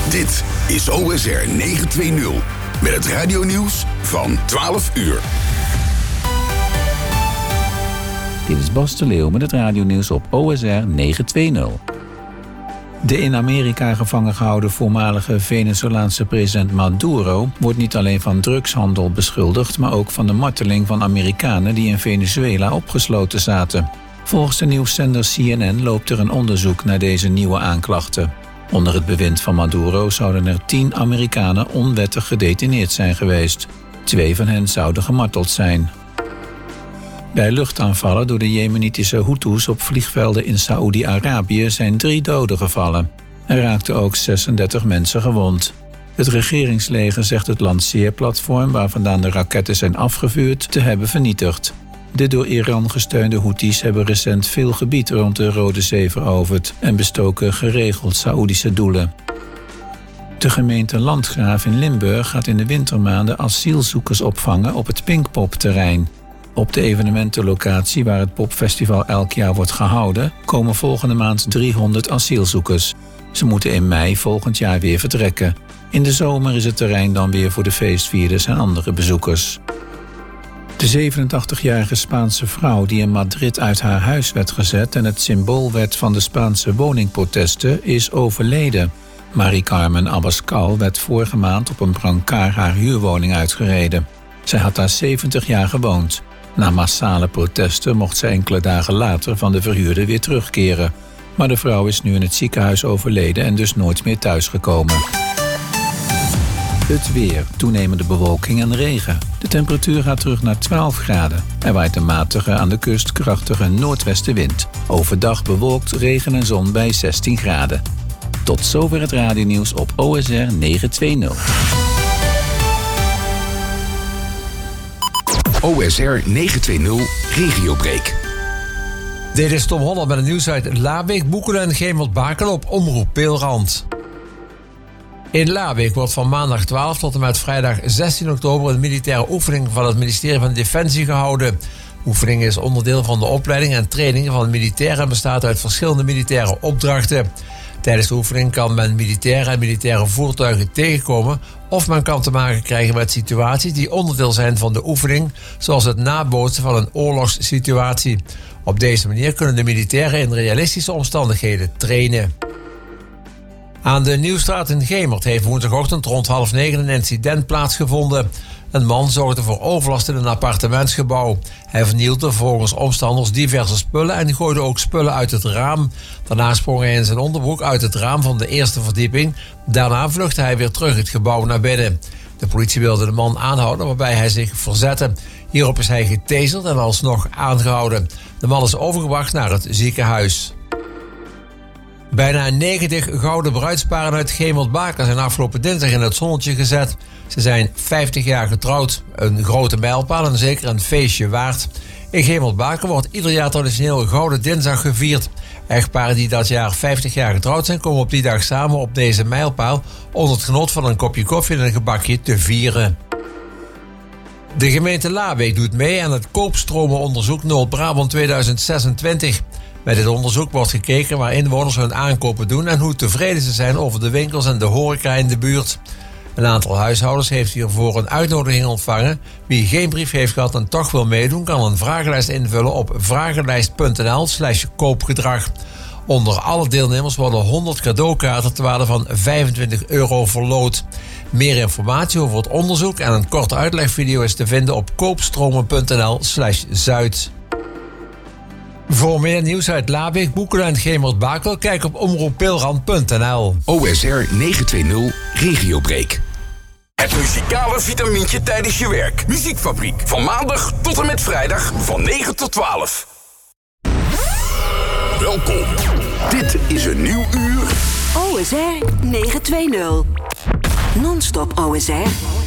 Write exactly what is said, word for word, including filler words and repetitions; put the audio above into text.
Dit is O S R negenhonderdtwintig met het radionieuws van twaalf uur. Dit is Bas de Leeuw met het radionieuws op O S R negenhonderdtwintig. De in Amerika gevangen gehouden voormalige Venezolaanse president Maduro wordt niet alleen van drugshandel beschuldigd, maar ook van de marteling van Amerikanen die in Venezuela opgesloten zaten. Volgens de nieuwszender C N N loopt er een onderzoek naar deze nieuwe aanklachten. Onder het bewind van Maduro zouden er tien Amerikanen onwettig gedetineerd zijn geweest. Twee van hen zouden gemarteld zijn. Bij luchtaanvallen door de jemenitische Houthis op vliegvelden in Saoedi-Arabië zijn drie doden gevallen. Er raakten ook zesendertig mensen gewond. Het regeringsleger zegt het lanceerplatform waar vandaan de raketten zijn afgevuurd te hebben vernietigd. De door Iran gesteunde Houthis hebben recent veel gebied rond de Rode Zee veroverd en bestoken geregeld Saoedische doelen. De gemeente Landgraaf in Limburg gaat in de wintermaanden asielzoekers opvangen op het Pinkpop-terrein. Op de evenementenlocatie waar het popfestival elk jaar wordt gehouden, komen volgende maand driehonderd asielzoekers. Ze moeten in mei volgend jaar weer vertrekken. In de zomer is het terrein dan weer voor de feestvierders en andere bezoekers. De zevenentachtigjarige Spaanse vrouw die in Madrid uit haar huis werd gezet en het symbool werd van de Spaanse woningprotesten, is overleden. Marie Carmen Abascal werd vorige maand op een brancard haar huurwoning uitgereden. Zij had daar zeventig jaar gewoond. Na massale protesten mocht ze enkele dagen later van de verhuurder weer terugkeren. Maar de vrouw is nu in het ziekenhuis overleden en dus nooit meer thuisgekomen. Het weer, toenemende bewolking en regen. De temperatuur gaat terug naar twaalf graden. Er waait een matige, aan de kust krachtige noordwestenwind. Overdag bewolkt, regen en zon bij zestien graden. Tot zover het radionieuws op O S R negenhonderdtwintig. O S R negenhonderdtwintig Regiobreak. Dit is Tom Holland met het nieuws uit Labeek, Boekelen en Gemert-Bakel op Omroep Peelrand. In Labeek wordt van maandag twaalf tot en met vrijdag zestien oktober een militaire oefening van het ministerie van Defensie gehouden. De oefening is onderdeel van de opleiding en training van militairen en bestaat uit verschillende militaire opdrachten. Tijdens de oefening kan men militairen en militaire voertuigen tegenkomen of men kan te maken krijgen met situaties die onderdeel zijn van de oefening, zoals het nabootsen van een oorlogssituatie. Op deze manier kunnen de militairen in realistische omstandigheden trainen. Aan de Nieuwstraat in Gemert heeft woensdagochtend rond half negen een incident plaatsgevonden. Een man zorgde voor overlast in een appartementsgebouw. Hij vernielde volgens omstanders diverse spullen en gooide ook spullen uit het raam. Daarna sprong hij in zijn onderbroek uit het raam van de eerste verdieping. Daarna vluchtte hij weer terug het gebouw naar binnen. De politie wilde de man aanhouden, waarbij hij zich verzette. Hierop is hij getaserd en alsnog aangehouden. De man is overgebracht naar het ziekenhuis. Bijna negentig gouden bruidsparen uit Gemert-Bakel zijn afgelopen dinsdag in het zonnetje gezet. Ze zijn vijftig jaar getrouwd. Een grote mijlpaal en zeker een feestje waard. In Gemert-Bakel wordt ieder jaar traditioneel Gouden Dinsdag gevierd. Echtparen die dat jaar vijftig jaar getrouwd zijn, komen op die dag samen op deze mijlpaal onder het genot van een kopje koffie en een gebakje te vieren. De gemeente Labeek doet mee aan het koopstromenonderzoek Noord-Brabant tweeduizend zesentwintig. Bij dit onderzoek wordt gekeken waar inwoners hun aankopen doen en hoe tevreden ze zijn over de winkels en de horeca in de buurt. Een aantal huishoudens heeft hiervoor een uitnodiging ontvangen. Wie geen brief heeft gehad en toch wil meedoen, kan een vragenlijst invullen op vragenlijst.nl slash koopgedrag. Onder alle deelnemers worden honderd cadeaukaarten ter waarde van vijfentwintig euro verloot. Meer informatie over het onderzoek en een korte uitlegvideo is te vinden op koopstromen.nl slash zuid. Voor meer nieuws uit Labeek, Boekelen en Gemert-Bakel, kijk op omroeppeelrand punt n l. O S R negenhonderdtwintig Regiobreak. Het muzikale vitamintje tijdens je werk. Muziekfabriek. Van maandag tot en met vrijdag van negen tot twaalf. Welkom. Dit is een nieuw uur. O S R negenhonderdtwintig. Non-stop O S R.